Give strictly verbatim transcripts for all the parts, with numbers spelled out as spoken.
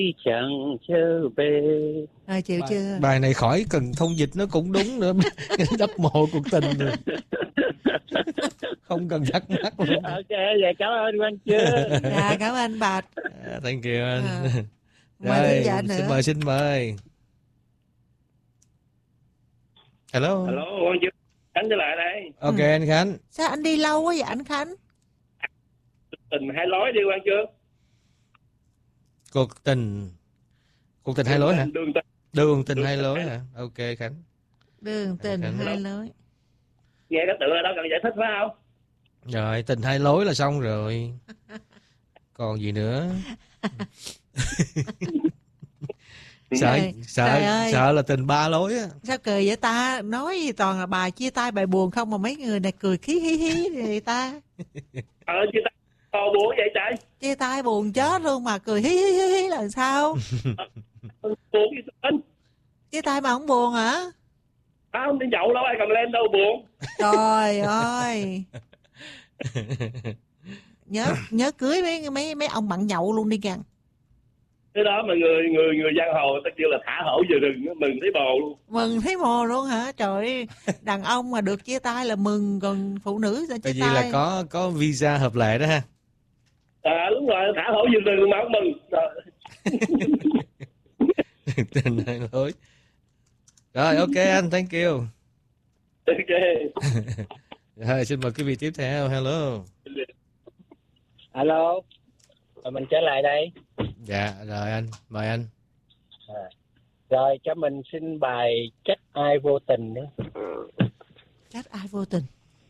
chẳng trở về. Rồi chịu bài, chưa? bài này khỏi cần thông dịch nó cũng đúng nữa. Đắp mồ cuộc tình rồi. Không cần thắc mắc luôn. Ok, vậy cảm ơn Quang Chương. Dạ cảm ơn bà. Thank you anh. À, mời thính giả Rồi, nữa. xin mời, xin mời. Hello. Hello, Quang Chương. Khánh trở lại đây. Ok Ừ. anh Khánh. Sao anh đi lâu quá vậy anh Khánh? Tình hai lối đi Quang Chương. Cuộc tình. Cuộc tình hai lối hả? Đường tình. Đường tình hai lối hả? Ok Khánh. Đường tình Khánh. hai lối. Nghe cái tựa đó cần giải thích phải không? Rồi, tình hai lối là xong rồi. Còn gì nữa? sợ Trời, sợ trời ơi. sợ là tình ba lối á. Sao cười vậy ta? Nói gì toàn là bài chia tay bài buồn không mà mấy người này cười khí hí hí vậy ta? Ờ, chia tay to buồn vậy trời. Chia tay buồn chết luôn mà cười hí hí hí hí là sao? Buồn gì anh? Chia tay mà không buồn hả? Không, đi nhậu đâu ai cầm lên đâu buồn. Trời ơi. Nhớ nhớ cưới mấy mấy mấy ông bạn nhậu luôn đi kìa. Cái đó mà người người người giang hồ ta kêu là thả hổ về rừng, mừng thấy bồ luôn. Mừng thấy mồ luôn hả? Trời ơi, đàn ông mà được chia tay là mừng, còn phụ nữ sao chia Tại vì tay? là có có visa hợp lệ đó ha. À đúng rồi, thả hổ về rừng mà không mừng. Rồi. Tình hai lối. Rồi ok anh, thank you. Ok. Rồi xin mời quý vị tiếp theo. Hello. Alo. Rồi mình trở lại đây. Dạ rồi anh, mời anh. À. Rồi cho mình xin bài Trách ai vô tình nữa. Trách ai vô tình?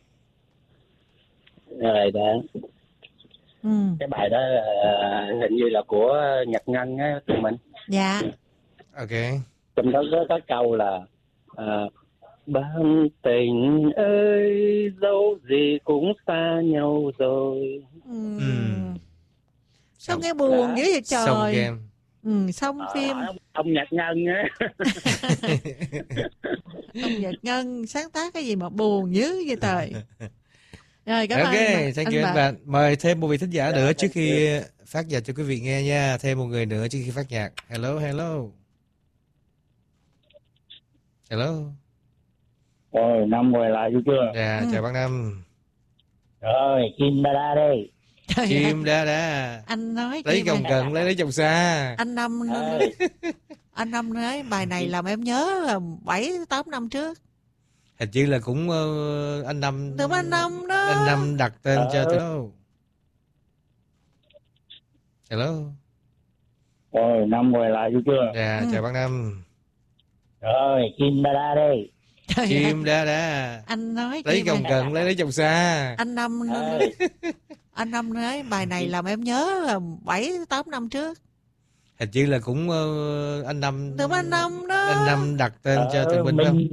Rồi đó. Ừ. Cái bài đó là, hình như là của Nhật Ngân á tụi mình. Dạ. Ok. Trong đó có, có câu là à, bạn tình ơi dẫu gì cũng xa nhau rồi. Ừ. Ừ. Sao Xong. nghe buồn Đã. dữ vậy trời? Xong game. Ừ, xong À, phim. ông, ông Nhật Ngân á. Ông Nhật Ngân sáng tác cái gì mà buồn dữ vậy trời. Rồi cảm ơn Ok, anh, thank anh you bạn. anh bạn. Mời thêm một vị thính giả Dạ, nữa trước thank khi phát nhạc cho quý vị nghe nha. Thêm một người nữa trước khi phát nhạc. Hello, hello. Hello. Rồi, Năm quay lại vui chưa? Dạ, Ừ. chào bác Năm. Rồi, Kim Đa Đa đây. Trời Chim ơi, đa đa. anh nói Lấy Kim chồng à. gần, lấy lấy chồng xa. Anh Năm Ơi. anh Năm nói bài này làm em nhớ là bảy tám năm trước. Hình như là cũng uh, anh Năm. Từ anh Năm đó. Anh Năm đặt tên Ờ. cho hello. Hello. Rồi, Năm quay lại vui chưa? Dạ, Ừ. chào bác Năm. Rồi, Kim Đa Đa đây. Trời ơi, Chim đa đa. anh nói Lấy Kim chồng à. gần, lấy lấy chồng xa. Anh Năm Ơi. anh Năm nói bài này làm em nhớ là bảy tám năm trước. Hình như là cũng uh, anh Năm. Từ anh Năm đó. Anh Năm đặt tên cho Ờ, tụi mình phải không? mình